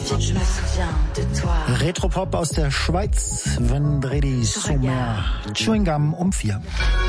Retropop aus der Schweiz, Vendredi Sommer, Chewing Gum um 4.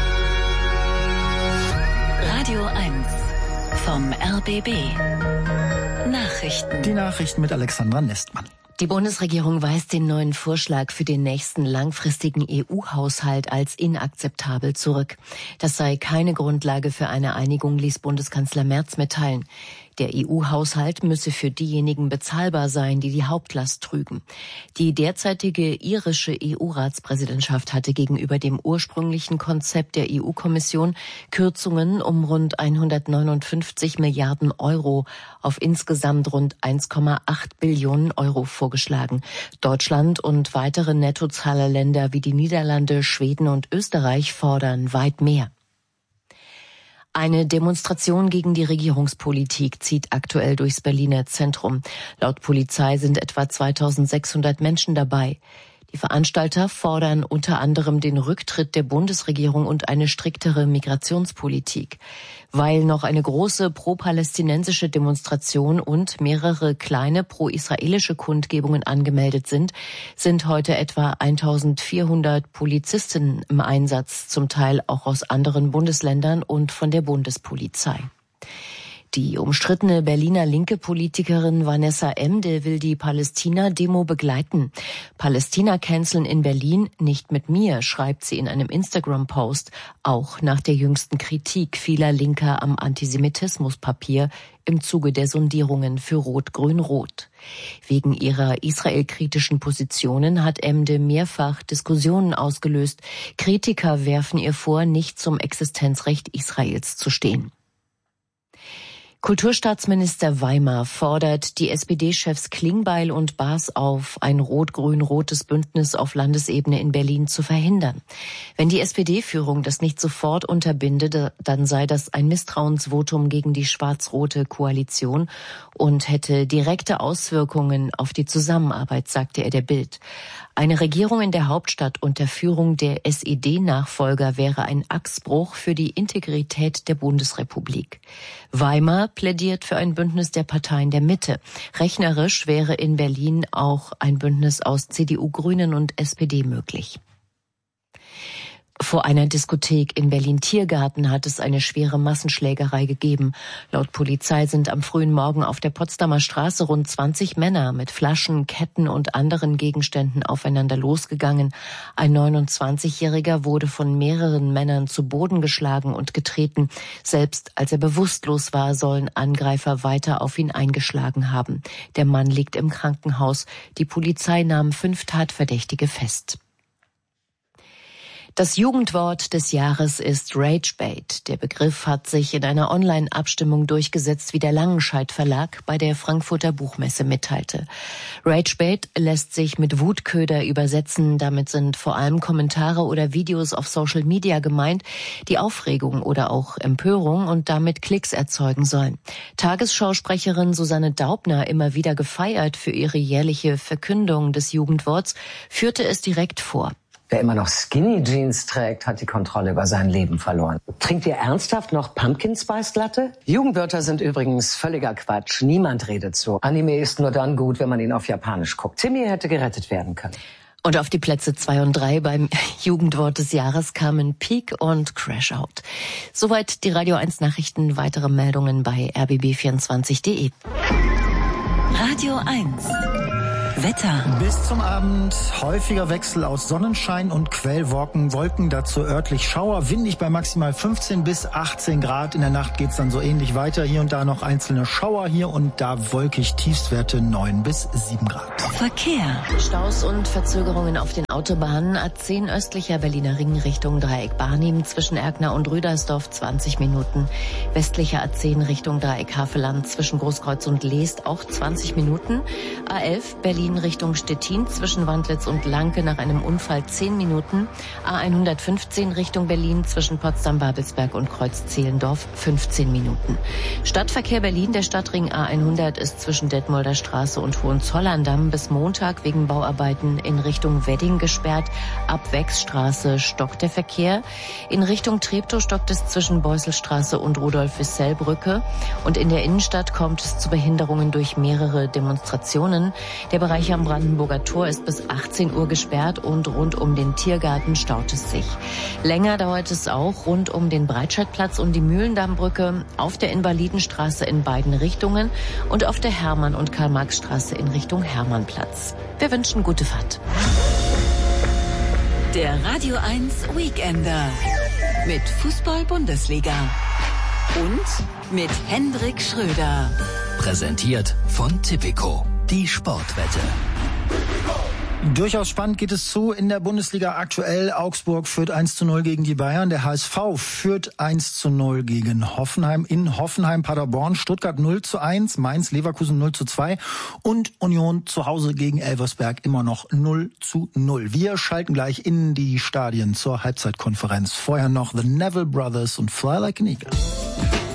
Radio 1 vom RBB. Nachrichten. Die Nachrichten mit Alexandra Nestmann. Die Bundesregierung weist den neuen Vorschlag für den nächsten langfristigen EU-Haushalt als inakzeptabel zurück. Das sei keine Grundlage für eine Einigung, ließ Bundeskanzler Merz mitteilen. Der EU-Haushalt müsse für diejenigen bezahlbar sein, die die Hauptlast trügen. Die derzeitige irische EU-Ratspräsidentschaft hatte gegenüber dem ursprünglichen Konzept der EU-Kommission Kürzungen um rund 159 Milliarden Euro auf insgesamt rund 1,8 Billionen Euro vorgeschlagen. Deutschland und weitere Nettozahlerländer wie die Niederlande, Schweden und Österreich fordern weit mehr. Eine Demonstration gegen die Regierungspolitik zieht aktuell durchs Berliner Zentrum. Laut Polizei sind etwa 2600 Menschen dabei. Die Veranstalter fordern unter anderem den Rücktritt der Bundesregierung und eine striktere Migrationspolitik. Weil noch eine große pro-palästinensische Demonstration und mehrere kleine pro-israelische Kundgebungen angemeldet sind, sind heute etwa 1400 Polizisten im Einsatz, zum Teil auch aus anderen Bundesländern und von der Bundespolizei. Die umstrittene Berliner linke Politikerin Vanessa Emde will die Palästina-Demo begleiten. Palästina canceln in Berlin, nicht mit mir, schreibt sie in einem Instagram-Post, auch nach der jüngsten Kritik vieler Linker am Antisemitismuspapier im Zuge der Sondierungen für Rot-Grün-Rot. Wegen ihrer israelkritischen Positionen hat Emde mehrfach Diskussionen ausgelöst. Kritiker werfen ihr vor, nicht zum Existenzrecht Israels zu stehen. Kulturstaatsminister Weimar fordert die SPD-Chefs Klingbeil und Baas auf, ein rot-grün-rotes Bündnis auf Landesebene in Berlin zu verhindern. Wenn die SPD-Führung das nicht sofort unterbinde, dann sei das ein Misstrauensvotum gegen die schwarz-rote Koalition und hätte direkte Auswirkungen auf die Zusammenarbeit, sagte er der Bild. Eine Regierung in der Hauptstadt unter Führung der SED-Nachfolger wäre ein Achsbruch für die Integrität der Bundesrepublik. Weimar plädiert für ein Bündnis der Parteien der Mitte. Rechnerisch wäre in Berlin auch ein Bündnis aus CDU, Grünen und SPD möglich. Vor einer Diskothek in Berlin-Tiergarten hat es eine schwere Massenschlägerei gegeben. Laut Polizei sind am frühen Morgen auf der Potsdamer Straße rund 20 Männer mit Flaschen, Ketten und anderen Gegenständen aufeinander losgegangen. Ein 29-Jähriger wurde von mehreren Männern zu Boden geschlagen und getreten. Selbst als er bewusstlos war, sollen Angreifer weiter auf ihn eingeschlagen haben. Der Mann liegt im Krankenhaus. Die Polizei nahm 5 Tatverdächtige fest. Das Jugendwort des Jahres ist Ragebait. Der Begriff hat sich in einer Online-Abstimmung durchgesetzt, wie der Langenscheidt Verlag bei der Frankfurter Buchmesse mitteilte. Ragebait lässt sich mit Wutköder übersetzen. Damit sind vor allem Kommentare oder Videos auf Social Media gemeint, die Aufregung oder auch Empörung und damit Klicks erzeugen sollen. Tagesschausprecherin Susanne Daubner, immer wieder gefeiert für ihre jährliche Verkündung des Jugendworts, führte es direkt vor. Wer immer noch Skinny Jeans trägt, hat die Kontrolle über sein Leben verloren. Trinkt ihr ernsthaft noch Pumpkin Spice Latte? Jugendwörter sind übrigens völliger Quatsch. Niemand redet so. Anime ist nur dann gut, wenn man ihn auf Japanisch guckt. Timmy hätte gerettet werden können. Und auf die Plätze 2 und 3 beim Jugendwort des Jahres kamen Peak und Crash Out. Soweit die Radio 1 Nachrichten. Weitere Meldungen bei rbb24.de. Radio 1 Wetter. Bis zum Abend häufiger Wechsel aus Sonnenschein und Quellwolken, dazu örtlich Schauer, windig bei maximal 15 bis 18 Grad. In der Nacht geht's dann so ähnlich weiter. Hier und da noch einzelne Schauer, hier und da wolkig, Tiefstwerte 9 bis 7 Grad. Verkehr. Staus und Verzögerungen auf den Autobahnen. A10 östlicher Berliner Ring Richtung Dreieck Barnim zwischen Erkner und Rüdersdorf 20 Minuten. Westlicher A10 Richtung Dreieck Havelland zwischen Großkreuz und Leest auch 20 Minuten. A11 Berlin Berlin Richtung Stettin zwischen Wandlitz und Lanke nach einem Unfall 10 Minuten. A115 Richtung Berlin zwischen Potsdam-Babelsberg und Kreuz-Zehlendorf 15 Minuten. Stadtverkehr Berlin, der Stadtring A100 ist zwischen Detmolder Straße und Hohenzollern-Damm bis Montag wegen Bauarbeiten in Richtung Wedding gesperrt. Ab Wechsstraße stockt der Verkehr. In Richtung Treptow stockt es zwischen Beusselstraße und Rudolf-Wissell-Brücke. Und in der Innenstadt kommt es zu Behinderungen durch mehrere Demonstrationen. Der Bereich am Brandenburger Tor ist bis 18 Uhr gesperrt und rund um den Tiergarten staut es sich. Länger dauert es auch rund um den Breitscheidplatz und die Mühlendammbrücke, auf der Invalidenstraße in beiden Richtungen und auf der Hermann- und Karl-Marx-Straße in Richtung Hermannplatz. Wir wünschen gute Fahrt. Der Radio 1 Weekender mit Fußball-Bundesliga und mit Hendrik Schröder. Präsentiert von Tipico, die Sportwette. Durchaus spannend geht es zu in der Bundesliga aktuell. Augsburg führt 1:0 gegen die Bayern. Der HSV führt 1:0 gegen Hoffenheim. In Hoffenheim Paderborn, Stuttgart 0:1, Mainz Leverkusen 0:2 und Union zu Hause gegen Elversberg immer noch 0:0. Wir schalten gleich in die Stadien zur Halbzeitkonferenz. Vorher noch The Neville Brothers und Fly Like an Eagle.